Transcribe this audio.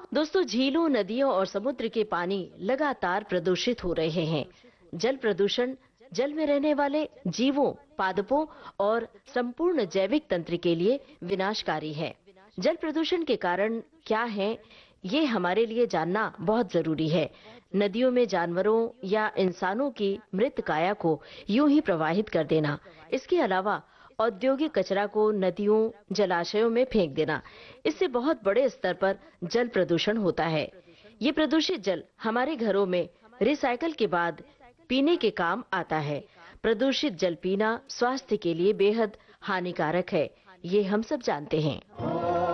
दोस्तों, झीलों, नदियों और समुद्र के पानी लगातार प्रदूषित हो रहे हैं। जल प्रदूषण जल में रहने वाले जीवों, पादपों और संपूर्ण जैविक तंत्र के लिए विनाशकारी है। जल प्रदूषण के कारण क्या है, ये हमारे लिए जानना बहुत जरूरी है। नदियों में जानवरों या इंसानों की मृत काया को यूं ही प्रवाहित कर देना, इसके अलावा औद्योगिक कचरा को नदियों, जलाशयों में फेंक देना, इससे बहुत बड़े स्तर पर जल प्रदूषण होता है। ये प्रदूषित जल हमारे घरों में रिसाइकल के बाद पीने के काम आता है। प्रदूषित जल पीना स्वास्थ्य के लिए बेहद हानिकारक है, ये हम सब जानते हैं।